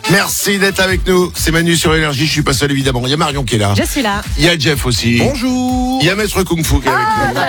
Merci d'être avec nous. C'est Manu sur Énergie. Je suis pas seul évidemment. Il y a Marion qui est là. Je suis là. Il y a Jeff aussi. Bonjour. Il y a Maître Kung Fu qui est avec nous.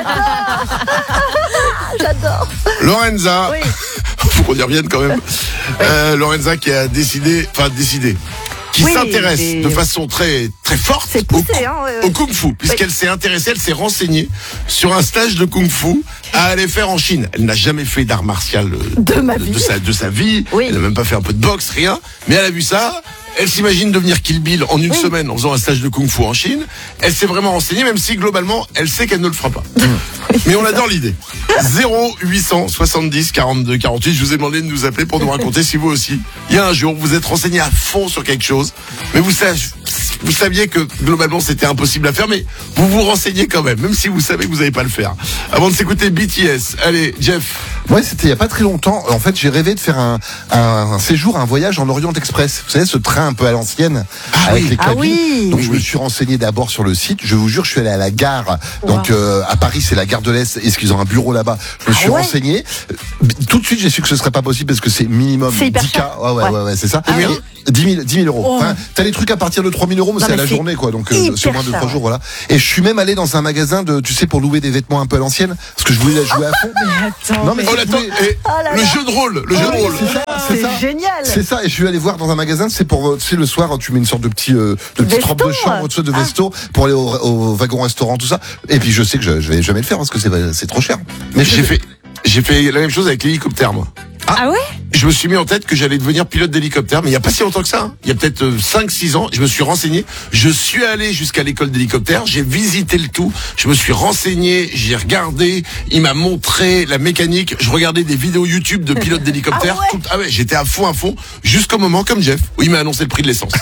J'adore. Lorenza. Oui. Faut qu'on y revienne quand même. Lorenza qui a décidé, qui Oui, s'intéresse j'ai- de façon très très forte C'est poussé, au Kung Fu, puisqu'elle s'est intéressée, elle s'est renseignée sur un stage de Kung Fu à aller faire en Chine. Elle n'a jamais fait d'art martial de sa vie. Oui. Elle n'a même pas fait un peu de boxe, rien. Mais elle a vu ça. Elle s'imagine devenir Kill Bill en une semaine en faisant un stage de Kung Fu en Chine. Elle s'est vraiment renseignée, même si globalement, elle sait qu'elle ne le fera pas. Mais on adore l'idée. 0800 70 42 48. Je vous ai demandé de nous appeler pour nous raconter si vous aussi, il y a un jour, vous êtes renseigné à fond sur quelque chose, mais vous saviez que globalement c'était impossible à faire, mais vous vous renseignez quand même si vous savez que vous n'allez pas le faire. Avant de s'écouter BTS, allez, Jeff. Ouais, c'était il y a pas très longtemps. En fait, j'ai rêvé de faire un séjour, un voyage en Orient Express. Vous savez, ce train un peu à l'ancienne avec les cabines. oui. Donc je me suis renseigné d'abord sur le site. Je vous jure, je suis allé à la gare. Donc à Paris, c'est la gare de l'Est. Est-ce qu'ils ont un bureau là-bas? Je me suis renseigné. Tout de suite, j'ai su que ce serait pas possible parce que c'est minimum C'est hyper 10K. cher. Ouais, c'est ça. Combien? 10 000 euros. Enfin, t'as les trucs à partir de 3 000 euros, mais Non, c'est à mais la c'est journée, quoi. Donc hyper sur moins de 3 cher, jours, voilà. Et je suis même allé dans un magasin pour louer des vêtements un peu à l'ancienne, parce que je voulais jouer à fond. Attends. Non, mais Oh, attends, le jeu de rôle, le jeu de rôle. c'est ça. Génial. C'est ça, et je suis allé voir dans un magasin, c'est pour, tu sais, le soir, tu mets une sorte de petite Vesto. robe de chambre, tu sais, de vesto, pour aller au wagon restaurant, tout ça. Et puis je sais que je vais jamais le faire, parce que c'est trop cher. Mais J'ai fait la même chose avec l'hélicoptère, moi. Ah ouais? Je me suis mis en tête que j'allais devenir pilote d'hélicoptère, mais il y a pas si longtemps que ça. Hein. Il y a peut-être 5-6 ans, je me suis renseigné. Je suis allé jusqu'à l'école d'hélicoptère, j'ai visité le tout, je me suis renseigné, j'ai regardé, il m'a montré la mécanique, je regardais des vidéos YouTube de pilotes d'hélicoptère. Ah ouais. J'étais à fond, jusqu'au moment, comme Jeff, où il m'a annoncé le prix de l'essence.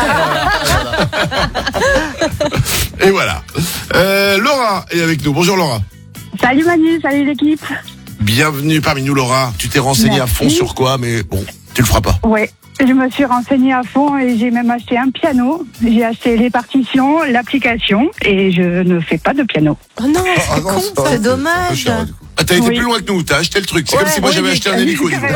Et voilà. Laura est avec nous. Bonjour Laura. Salut Manu, salut l'équipe. Bienvenue parmi nous Laura. Tu t'es renseignée à fond sur quoi, mais bon, tu le feras pas. Ouais, je me suis renseignée à fond et j'ai même acheté un piano. J'ai acheté les partitions, l'application et je ne fais pas de piano. Oh non, Ah non, c'est dommage. un peu cher, du coup. Ah, t'as été Oui. plus loin que nous, t'as acheté le truc. C'est comme si moi j'avais acheté un hélico. dis donc.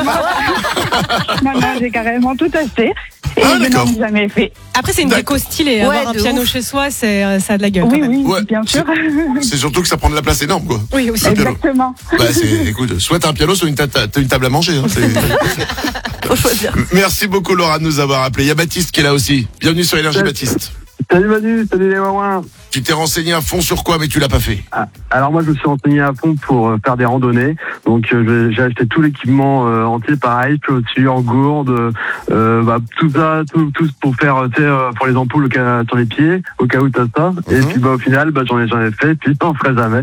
Non, j'ai carrément tout acheté et Ah, je d'accord. n'en ai jamais fait. Après, c'est une D'accord. déco stylée. Ouais, Avoir un de piano ouf. chez soi, ça a de la gueule. Oui, quand même. oui, Ouais, bien sûr. C'est surtout que ça prend de la place énorme, quoi. Oui, aussi. Un piano. Exactement. Bah, écoute, soit t'as un piano, soit t'as une table à manger. Hein, Faut choisir. Merci beaucoup Laura de nous avoir appelé. Il y a Baptiste qui est là aussi. Bienvenue sur Énergie Baptiste. Salut Manu, salut les Wawins. Tu t'es renseigné à fond sur quoi, mais tu l'as pas fait. Alors moi je me suis renseigné à fond pour faire des randonnées. Donc j'ai acheté tout l'équipement entier pareil, chaussures, gourdes, tout ça, tout pour faire pour les ampoules sur les pieds, au cas où t'as ça. Et puis au final j'en ai fait, puis j'en ferai jamais.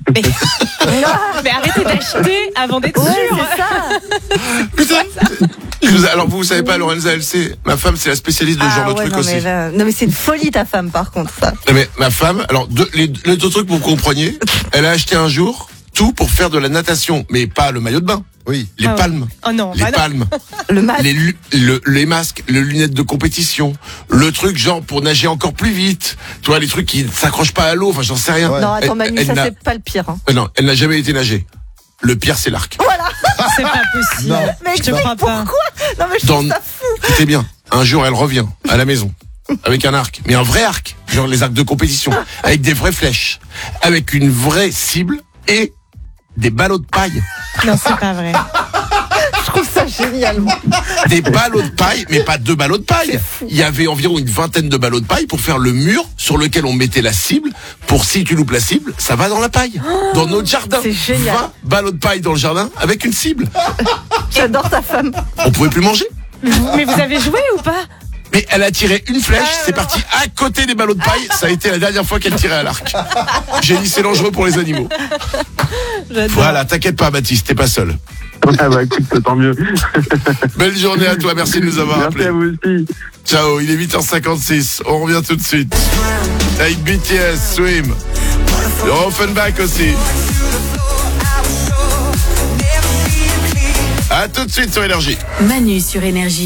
Mais arrêtez d'acheter avant d'être sûr. C'est ça. Putain. Alors vous savez pas, Lorenza, elle sait. Ma femme, c'est la spécialiste de ce genre de trucs aussi. Non mais c'est une folie ta femme par contre ça. Non, mais ma femme, alors les deux trucs pour que vous compreniez, elle a acheté un jour tout pour faire de la natation, mais pas le maillot de bain. Oui. Les Ah ouais. palmes. Oh non. Les bah non. palmes. Le masque. Les masques, les lunettes de compétition, le truc genre pour nager encore plus vite, tu vois, les trucs qui ne s'accrochent pas à l'eau, enfin j'en sais rien. Ouais. Non attends Elle- Manu, elle ça n'a- c'est pas le pire. Hein. Non, elle n'a jamais été nager. Le pire, c'est l'arc. C'est pas possible. Non. Mais Je te crois pas. Non mais je Dans- trouve ça fou. Écoutez bien, un jour elle revient à la maison avec un arc, mais un vrai arc, genre les arcs de compétition, avec des vraies flèches, avec une vraie cible et des ballots de paille. Non, c'est pas vrai. Je trouve ça génial. Moi. Des ballots de paille, mais pas 2 ballots de paille. Il y avait environ une vingtaine de ballots de paille pour faire le mur sur lequel on mettait la cible. Pour si tu loupes la cible, ça va dans la paille, dans notre jardin. C'est génial. 20 ballots de paille dans le jardin avec une cible. J'adore ta femme. On pouvait plus manger. Mais vous avez joué ou pas? Mais elle a tiré une flèche, c'est parti à côté des ballots de paille. Ça a été la dernière fois qu'elle tirait à l'arc. J'ai dit c'est dangereux pour les animaux. J'adore. Voilà, t'inquiète pas Baptiste, t'es pas seul. Écoute, tant mieux. Belle journée à toi, merci de nous avoir Merci appelés. à vous aussi. Ciao, il est 8h56, on revient tout de suite. Avec BTS, Swim. Le Offenbach aussi. À tout de suite sur Énergie. Manu sur Énergie.